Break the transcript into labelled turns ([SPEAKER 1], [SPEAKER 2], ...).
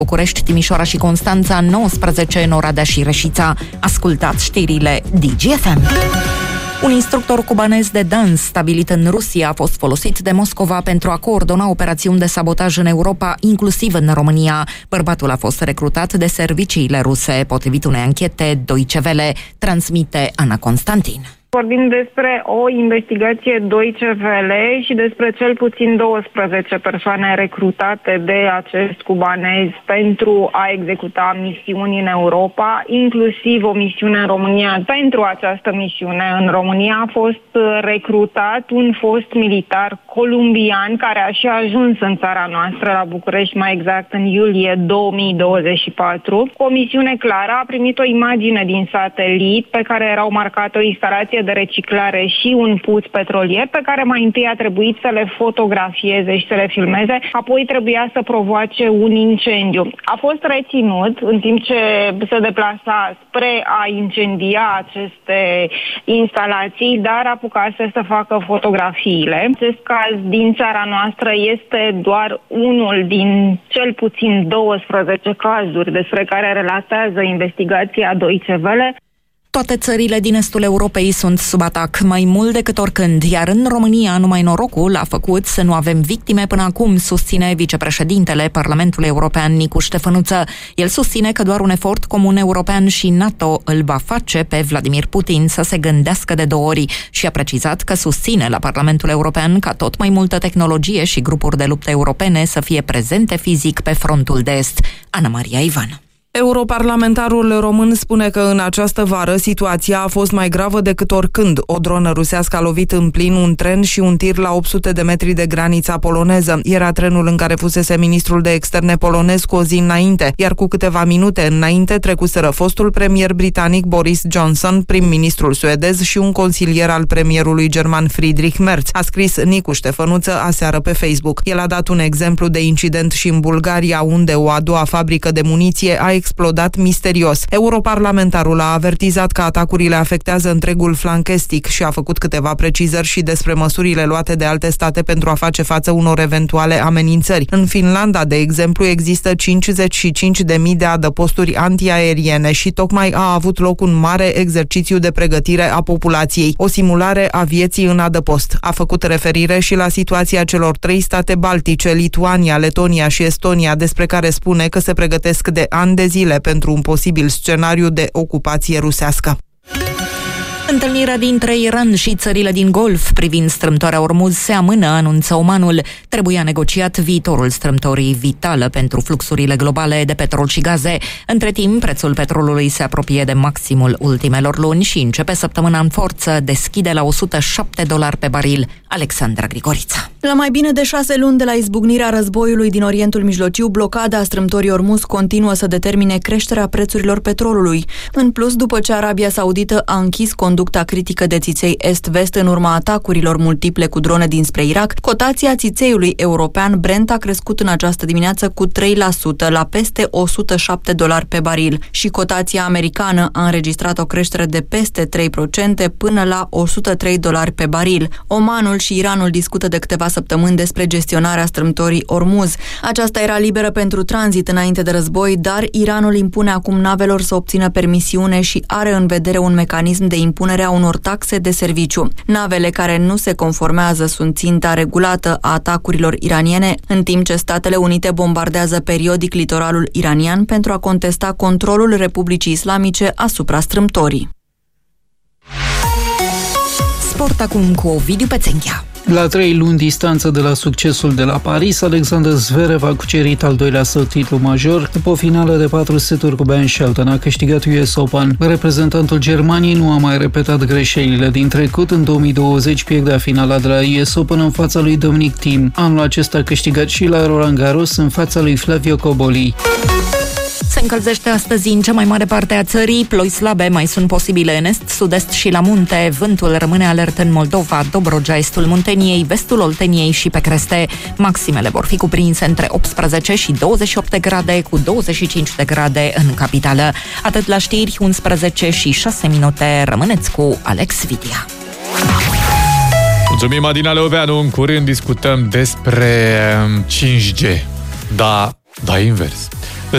[SPEAKER 1] București, Timișoara și Constanța, 19 în Oradea și Reșița. Ascultați știrile DGFM. Un instructor cubanez de dans stabilit în Rusia a fost folosit de Moscova pentru a coordona operațiuni de sabotaj în Europa, inclusiv în România. Bărbatul a fost recrutat de serviciile ruse, potrivit unei anchete Deutsche Welle, transmite Ana Constantin.
[SPEAKER 2] Vorbim despre o investigație Deutsche Welle și despre cel puțin 12 persoane recrutate de acest cubanez pentru a executa misiuni în Europa, inclusiv o misiune în România. Pentru această misiune în România a fost recrutat un fost militar columbian care a și ajuns în țara noastră, la București, mai exact în iulie 2024. Cu o misiune clară a primit o imagine din satelit pe care erau marcate o instalație de reciclare și un puț petrolier pe care mai întâi a trebuit să le fotografieze și să le filmeze, apoi trebuia să provoace un incendiu. A fost reținut în timp ce se deplasa spre a incendia aceste instalații, dar apucase să facă fotografiile. Acest caz din țara noastră este doar unul din cel puțin 12 cazuri despre care relatează investigația Deutsche Welle.
[SPEAKER 1] Toate țările din estul Europei sunt sub atac mai mult decât oricând, iar în România numai norocul a făcut să nu avem victime până acum, susține vicepreședintele Parlamentului European Nicu Ștefănuță. El susține că doar un efort comun european și NATO îl va face pe Vladimir Putin să se gândească de 2 ori și a precizat că susține la Parlamentul European ca tot mai multă tehnologie și grupuri de luptă europene să fie prezente fizic pe frontul de est. Ana Maria Ivan.
[SPEAKER 3] Europarlamentarul român spune că în această vară situația a fost mai gravă decât oricând. O dronă rusească a lovit în plin un tren și un tir la 800 de metri de granița poloneză. Era trenul în care fusese ministrul de externe polonez cu o zi înainte, iar cu câteva minute înainte trecuseră fostul premier britanic Boris Johnson, prim-ministrul suedez și un consilier al premierului german Friedrich Merz, a scris Nicu Ștefănuță aseară pe Facebook. El a dat un exemplu de incident și în Bulgaria, unde o a doua fabrică de muniție a explodat misterios. Europarlamentarul a avertizat că atacurile afectează întregul flanc estic și a făcut câteva precizări și despre măsurile luate de alte state pentru a face față unor eventuale amenințări. În Finlanda, de exemplu, există 55.000 de adăposturi antiaeriene și tocmai a avut loc un mare exercițiu de pregătire a populației, o simulare a vieții în adăpost. A făcut referire și la situația celor 3 state baltice, Lituania, Letonia și Estonia, despre care spune că se pregătesc de ani de zile pentru un posibil scenariu de ocupație rusească.
[SPEAKER 1] Întâlnirea dintre Iran și țările din Golf privind strâmtoarea Ormuz se amână, anunță Omanul. Trebuia negociat viitorul strâmtorii vitală pentru fluxurile globale de petrol și gaze. Între timp, prețul petrolului se apropie de maximul ultimelor luni și începe săptămâna în forță, deschide la $107 pe baril. Alexandra Grigorița.
[SPEAKER 4] La mai bine de 6 luni de la izbucnirea războiului din Orientul Mijlociu, blocada strâmtorii Ormuz continuă să determine creșterea prețurilor petrolului. În plus, după ce Arabia Saudită a închis conducta critică de țiței est-vest în urma atacurilor multiple cu drone dinspre Irak, cotația țițeiului european Brent a crescut în această dimineață cu 3% la peste $107 pe baril și cotația americană a înregistrat o creștere de peste 3% până la $103 pe baril. Omanul și Iranul discută de câteva săptămâni despre gestionarea strâmtorii Ormuz. Aceasta era liberă pentru tranzit înainte de război, dar Iranul impune acum navelor să obțină permisiune și are în vedere un mecanism de impunere a unor taxe de serviciu. Navele care nu se conformează sunt ținta regulată a atacurilor iraniene, în timp ce Statele Unite bombardează periodic litoralul iranian pentru a contesta controlul Republicii Islamice asupra strâmtorii.
[SPEAKER 1] Sport acum cu Ovidiu Pețenghea.
[SPEAKER 5] La 3 luni distanță de la succesul de la Paris, Alexander Zverev a cucerit al 2-lea său titlu major. După o finală de 4 seturi cu Ben Shelton, a câștigat US Open. Reprezentantul Germaniei nu a mai repetat greșelile din trecut. În 2020 pierdea finala de la US Open în fața lui Dominic Thiem. Anul acesta a câștigat și la Roland Garros în fața lui Flavio Cobolli.
[SPEAKER 1] Se încălzește astăzi în cea mai mare parte a țării, ploi slabe mai sunt posibile în est, sud-est și la munte. Vântul rămâne alert în Moldova, Dobrogea, estul Munteniei, vestul Olteniei și pe creste. Maximele vor fi cuprinse între 18 și 28 de grade, cu 25 de grade în capitală. Atât la știri, 11 și 6 minute. Rămâneți cu Alex Vidia.
[SPEAKER 6] Mulțumim, Adina Leoveanu. În curând discutăm despre 5G. Da, invers.